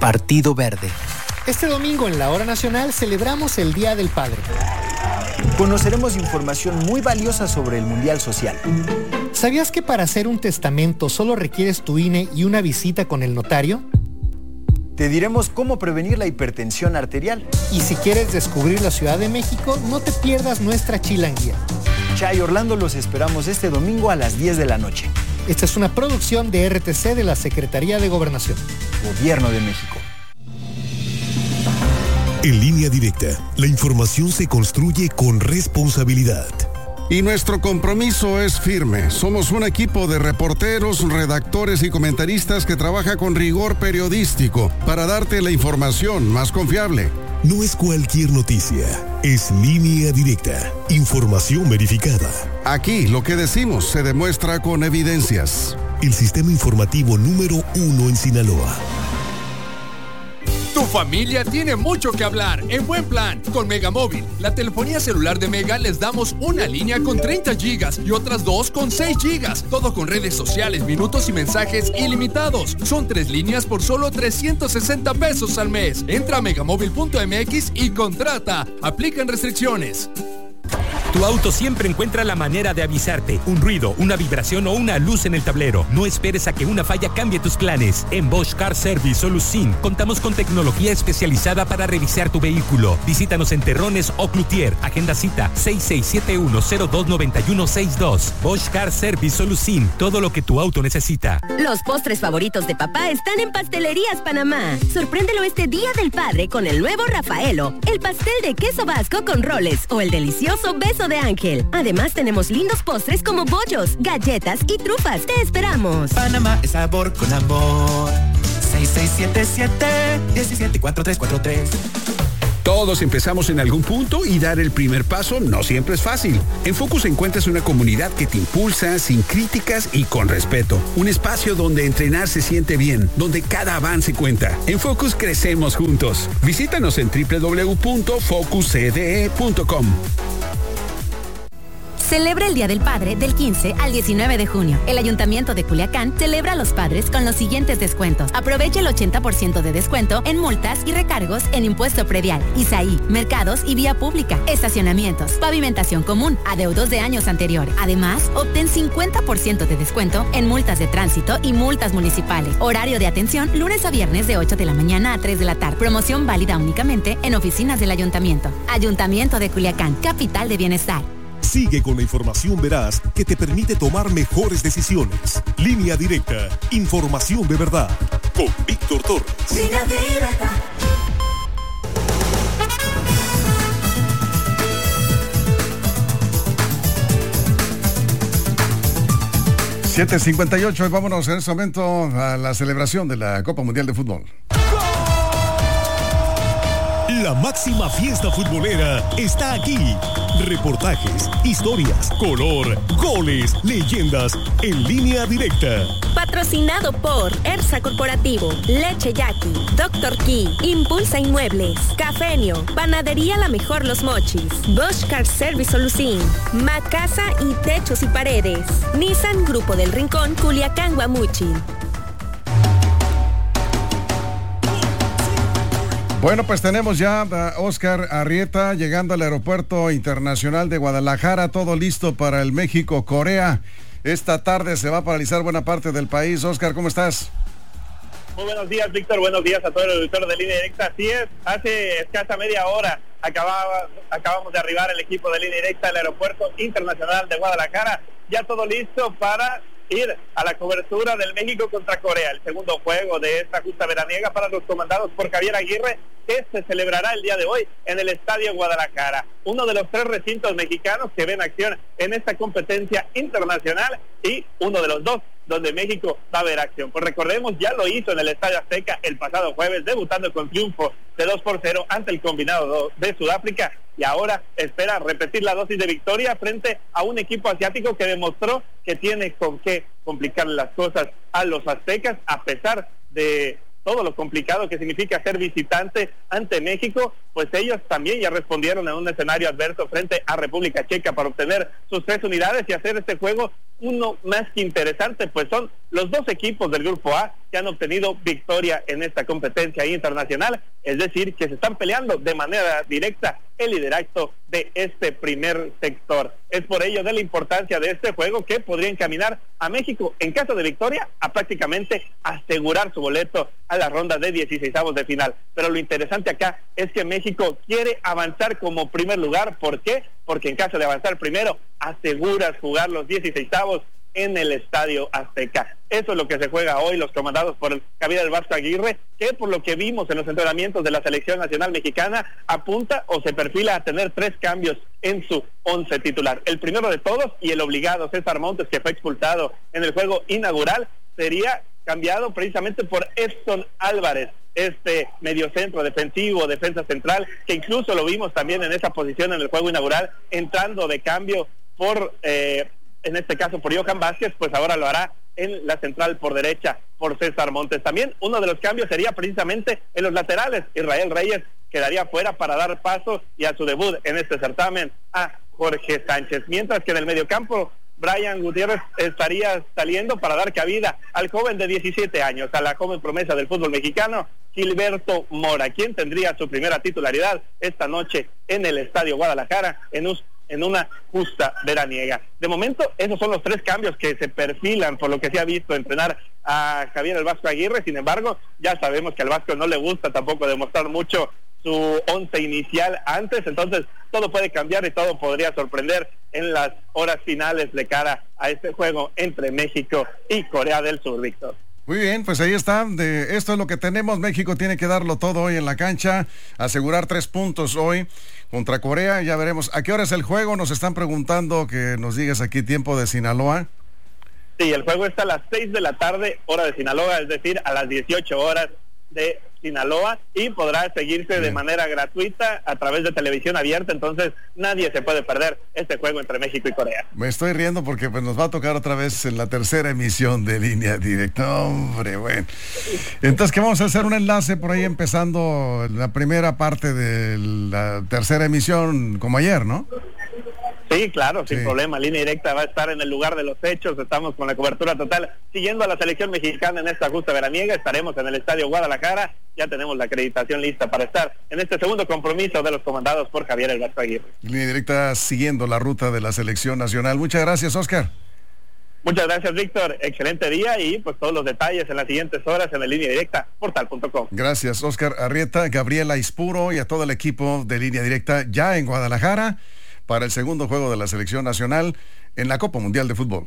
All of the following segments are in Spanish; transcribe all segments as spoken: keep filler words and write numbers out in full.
Partido Verde. Este domingo en la Hora Nacional celebramos el Día del Padre. Conoceremos información muy valiosa sobre el Mundial Social. ¿Sabías que para hacer un testamento solo requieres tu I N E y una visita con el notario? Te diremos cómo prevenir la hipertensión arterial. Y si quieres descubrir la Ciudad de México, no te pierdas nuestra chilanguía. Chay Orlando, los esperamos este domingo a las diez de la noche. Esta es una producción de R T C de la Secretaría de Gobernación. Gobierno de México. En Línea Directa, la información se construye con responsabilidad. Y nuestro compromiso es firme. Somos un equipo de reporteros, redactores y comentaristas que trabaja con rigor periodístico para darte la información más confiable. No es cualquier noticia, es Línea Directa, información verificada. Aquí lo que decimos se demuestra con evidencias. El sistema informativo número uno en Sinaloa. Tu familia tiene mucho que hablar en buen plan con Megamóvil. La telefonía celular de Mega les damos una línea con treinta gigas y otras dos con seis gigas. Todo con redes sociales, minutos y mensajes ilimitados. Son tres líneas por solo trescientos sesenta pesos al mes. Entra a megamóvil punto m x y contrata. Aplican restricciones. Tu auto siempre encuentra la manera de avisarte. Un ruido, una vibración o una luz en el tablero. No esperes a que una falla cambie tus planes. En Bosch Car Service Solusin contamos con tecnología especializada para revisar tu vehículo. Visítanos en Terrones o Cloutier. Agenda cita seis seis siete uno cero dos nueve uno seis dos. Bosch Car Service Solusin. Todo lo que tu auto necesita. Los postres favoritos de papá están en Pastelerías Panamá. Sorpréndelo este Día del Padre con el nuevo Rafaelo, el pastel de queso vasco con roles o el delicioso beso de ángel. Además tenemos lindos postres como bollos, galletas y trufas. Te esperamos. Panamá es sabor con amor. seis seis siete siete, uno siete cuatro tres cuatro tres. Todos empezamos en algún punto y dar el primer paso no siempre es fácil. En Focus encuentras una comunidad que te impulsa sin críticas y con respeto. Un espacio donde entrenar se siente bien, donde cada avance cuenta. En Focus crecemos juntos. Visítanos en doble u doble u doble u punto focus c d e punto com. Celebra el Día del Padre del quince al diecinueve de junio. El Ayuntamiento de Culiacán celebra a los padres con los siguientes descuentos. Aprovecha el ochenta por ciento de descuento en multas y recargos en impuesto predial, I S A I, mercados y vía pública, estacionamientos, pavimentación común, adeudos de años anteriores. Además, obtén cincuenta por ciento de descuento en multas de tránsito y multas municipales. Horario de atención lunes a viernes de ocho de la mañana a tres de la tarde. Promoción válida únicamente en oficinas del Ayuntamiento. Ayuntamiento de Culiacán, capital de bienestar. Sigue con la información veraz que te permite tomar mejores decisiones. Línea Directa, información de verdad. Con Víctor Torres. Línea Directa. siete cincuenta y ocho y vámonos en este momento a la celebración de la Copa Mundial de Fútbol. La máxima fiesta futbolera está aquí. Reportajes, historias, color, goles, leyendas en Línea Directa. Patrocinado por Ersa Corporativo, Leche Yaqui, Doctor Key, Impulsa Inmuebles, Cafenio, Panadería La Mejor Los Mochis, Bosch Car Service Solusin, Macasa y Techos y Paredes, Nissan Grupo del Rincón, Culiacán, Guamuchil. Bueno, pues tenemos ya a Oscar Arrieta llegando al Aeropuerto Internacional de Guadalajara, todo listo para el México-Corea. Esta tarde se va a paralizar buena parte del país. Oscar, ¿cómo estás? Muy buenos días, Víctor. Buenos días a todo el auditorio de Línea Directa. Así es, hace escasa media hora acababa, acabamos de arribar el equipo de Línea Directa al Aeropuerto Internacional de Guadalajara. Ya todo listo para ir a la cobertura del México contra Corea, el segundo juego de esta justa veraniega para los comandados por Javier Aguirre, que se celebrará el día de hoy en el Estadio Guadalajara, uno de los tres recintos mexicanos que ven acción en esta competencia internacional y uno de los dos donde México va a ver acción. Pues recordemos, ya lo hizo en el Estadio Azteca el pasado jueves, debutando con triunfo de dos por cero ante el combinado de Sudáfrica, y ahora espera repetir la dosis de victoria frente a un equipo asiático que demostró que tiene con qué complicarle las cosas a los aztecas, a pesar de todo lo complicado que significa ser visitante ante México. pues ellos también ya respondieron en un escenario adverso frente a República Checa para obtener sus tres unidades y hacer este juego uno más que interesante, pues son los dos equipos del Grupo A que han obtenido victoria en esta competencia internacional, es decir, que se están peleando de manera directa el liderato de este primer sector. Es por ello de la importancia de este juego que podría encaminar a México, en caso de victoria, a prácticamente asegurar su boleto a la ronda de dieciseisavos de final. Pero lo interesante acá es que México quiere avanzar como primer lugar. ¿Por qué? Porque en caso de avanzar primero, aseguras jugar los dieciseisavos en el Estadio Azteca. Eso es lo que se juega hoy, los comandados por el Javier El Vasco Aguirre, que por lo que vimos en los entrenamientos de la Selección Nacional Mexicana, apunta o se perfila a tener tres cambios en su once titular. El primero de todos, y el obligado César Montes, que fue expulsado en el juego inaugural, sería cambiado precisamente por Edson Álvarez, este mediocentro defensivo, defensa central, que incluso lo vimos también en esa posición en el juego inaugural, entrando de cambio por... Eh, en este caso por Johan Vázquez, pues ahora lo hará en la central por derecha por César Montes. También uno de los cambios sería precisamente en los laterales. Israel Reyes quedaría fuera para dar paso y a su debut en este certamen a Jorge Sánchez, mientras que en el mediocampo Brian Gutiérrez estaría saliendo para dar cabida al joven de diecisiete años, a la joven promesa del fútbol mexicano, Gilberto Mora, quien tendría su primera titularidad esta noche en el Estadio Guadalajara en un en una justa veraniega. De momento, esos son los tres cambios que se perfilan por lo que se ha visto entrenar a Javier El Vasco Aguirre. Sin embargo, ya sabemos que al Vasco no le gusta tampoco demostrar mucho su once inicial antes, entonces todo puede cambiar y todo podría sorprender en las horas finales de cara a este juego entre México y Corea del Sur, Víctor. Muy bien, pues ahí está, de esto es lo que tenemos. México tiene que darlo todo hoy en la cancha, asegurar tres puntos hoy contra Corea. Ya veremos a qué hora es el juego. Nos están preguntando que nos digas aquí tiempo de Sinaloa. Sí, el juego está a las seis de la tarde, hora de Sinaloa, es decir, a las dieciocho horas de Sinaloa, y podrá seguirse Bien. de manera gratuita a través de televisión abierta, entonces nadie se puede perder este juego entre México y Corea. Me estoy riendo porque pues nos va a tocar otra vez en la tercera emisión de Línea Directa. Hombre, bueno. Entonces, ¿qué vamos a hacer? Un enlace por ahí empezando la primera parte de la tercera emisión como ayer, ¿no? Sí, claro, sin sí. problema. Línea Directa va a estar en el lugar de los hechos. Estamos con la cobertura total, siguiendo a la selección mexicana en esta justa veraniega. Estaremos en el Estadio Guadalajara. Ya tenemos la acreditación lista para estar en este segundo compromiso de los comandados por Javier El Vasco Aguirre. Línea Directa siguiendo la ruta de la selección nacional. Muchas gracias, Oscar. Muchas gracias, Víctor. Excelente día y pues todos los detalles en las siguientes horas en el Línea Directa, portal punto com. Gracias, Oscar Arrieta, Gabriela Ispuro y a todo el equipo de Línea Directa ya en Guadalajara para el segundo juego de la selección nacional en la Copa Mundial de Fútbol.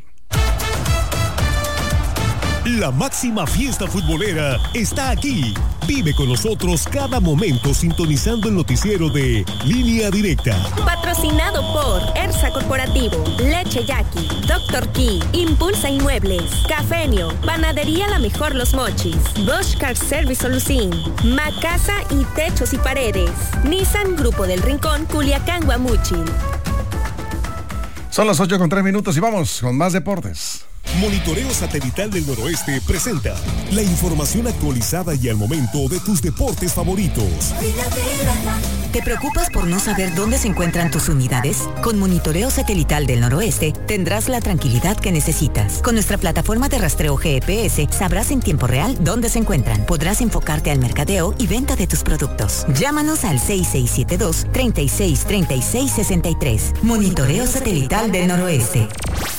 La máxima fiesta futbolera está aquí. Vive con nosotros cada momento sintonizando el noticiero de Línea Directa. Patrocinado por Ersa Corporativo, Leche Yaqui, Doctor Key, Impulsa Inmuebles, Cafenio, Panadería La Mejor Los Mochis, Bosch Car Service Solucín, Macasa y Techos y Paredes, Nissan Grupo del Rincón, Culiacán, Guamuchil. Son las ocho con tres minutos y vamos con más deportes. Monitoreo Satelital del Noroeste presenta la información actualizada y al momento de tus deportes favoritos. ¿Te preocupas por no saber dónde se encuentran tus unidades? Con Monitoreo Satelital del Noroeste tendrás la tranquilidad que necesitas. Con nuestra plataforma de rastreo G P S sabrás en tiempo real dónde se encuentran. Podrás enfocarte al mercadeo y venta de tus productos. Llámanos al seis seis siete dos, tres seis tres seis seis tres. Monitoreo Satelital del Noroeste.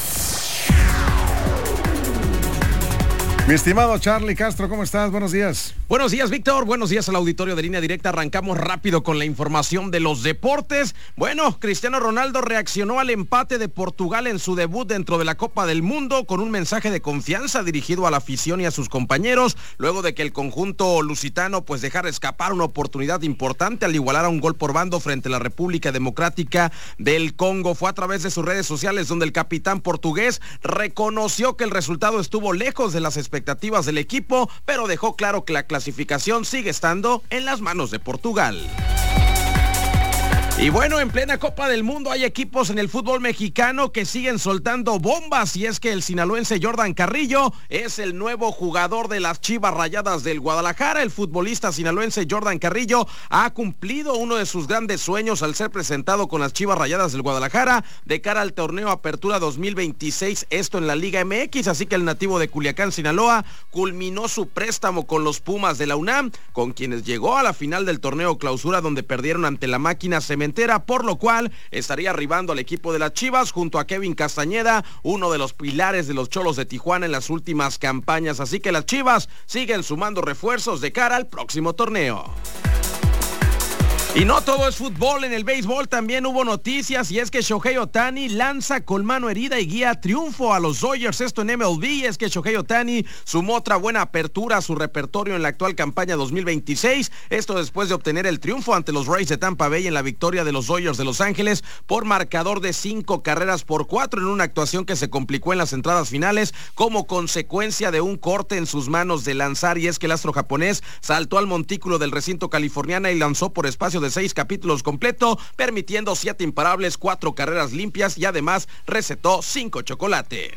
Mi estimado Charlie Castro, ¿cómo estás? Buenos días. Buenos días, Víctor. Buenos días al auditorio de Línea Directa. Arrancamos rápido con la información de los deportes. Bueno, Cristiano Ronaldo reaccionó al empate de Portugal en su debut dentro de la Copa del Mundo con un mensaje de confianza dirigido a la afición y a sus compañeros, luego de que el conjunto lusitano pues dejara escapar una oportunidad importante al igualar a un gol por bando frente a la República Democrática del Congo. Fue a través de sus redes sociales donde el capitán portugués reconoció que el resultado estuvo lejos de las expectativas expectativas del equipo, pero dejó claro que la clasificación sigue estando en las manos de Portugal. Y bueno, en plena Copa del Mundo hay equipos en el fútbol mexicano que siguen soltando bombas, y es que el sinaloense Jordan Carrillo es el nuevo jugador de las Chivas Rayadas del Guadalajara. El futbolista sinaloense Jordan Carrillo ha cumplido uno de sus grandes sueños al ser presentado con las Chivas Rayadas del Guadalajara de cara al torneo Apertura dos mil veintiséis, esto en la Liga M X, así que el nativo de Culiacán, Sinaloa, culminó su préstamo con los Pumas de la UNAM, con quienes llegó a la final del torneo Clausura, donde perdieron ante la Máquina Cementera, por lo cual estaría arribando al equipo de las Chivas junto a Kevin Castañeda, uno de los pilares de los Cholos de Tijuana en las últimas campañas. Así que las Chivas siguen sumando refuerzos de cara al próximo torneo. Y no todo es fútbol, en el béisbol también hubo noticias, y es que Shohei Ohtani lanza con mano herida y guía triunfo a los Dodgers, esto en M L B. Es que Shohei Ohtani sumó otra buena apertura a su repertorio en la actual campaña dos mil veintiséis, esto después de obtener el triunfo ante los Rays de Tampa Bay en la victoria de los Dodgers de Los Ángeles por marcador de cinco carreras por cuatro, en una actuación que se complicó en las entradas finales como consecuencia de un corte en sus manos de lanzar. Y es que el astro japonés saltó al montículo del recinto californiano y lanzó por espacio de seis capítulos completo, permitiendo siete imparables, cuatro carreras limpias y además recetó cinco chocolates.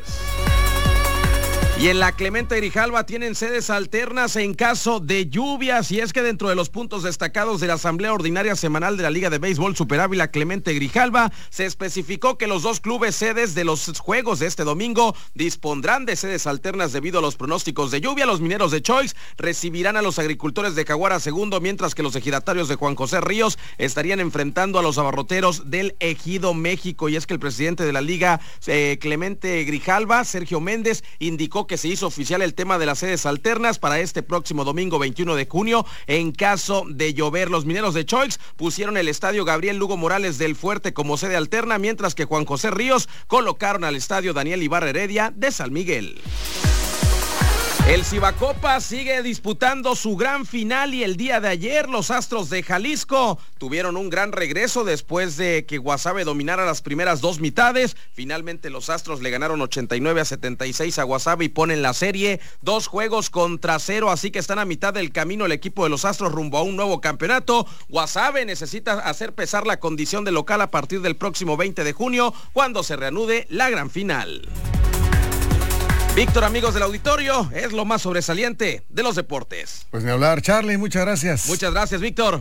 Y en la Clemente Grijalva tienen sedes alternas en caso de lluvias, y es que dentro de los puntos destacados de la Asamblea Ordinaria Semanal de la Liga de Béisbol Super Ávila Clemente Grijalva, se especificó que los dos clubes sedes de los juegos de este domingo dispondrán de sedes alternas debido a los pronósticos de lluvia. Los Mineros de Choix recibirán a los Agricultores de Jaguara Segundo, mientras que los Ejidatarios de Juan José Ríos estarían enfrentando a los Abarroteros del Ejido México. Y es que el presidente de la Liga, eh, Clemente Grijalva, Sergio Méndez, indicó que que se hizo oficial el tema de las sedes alternas para este próximo domingo veintiuno de junio en caso de llover. Los Mineros de Choix pusieron el estadio Gabriel Lugo Morales del Fuerte como sede alterna, mientras que Juan José Ríos colocaron al estadio Daniel Ibarra Heredia de San Miguel. El Cibacopa sigue disputando su gran final, y el día de ayer los Astros de Jalisco tuvieron un gran regreso después de que Guasave dominara las primeras dos mitades. Finalmente los Astros le ganaron ochenta y nueve a setenta y seis a Guasave y ponen la serie dos juegos contra cero, así que están a mitad del camino el equipo de los Astros rumbo a un nuevo campeonato. Guasave necesita hacer pesar la condición de local a partir del próximo veinte de junio, cuando se reanude la gran final. Víctor, amigos del auditorio, es lo más sobresaliente de los deportes. Pues ni hablar, Charlie, muchas gracias. Muchas gracias, Víctor.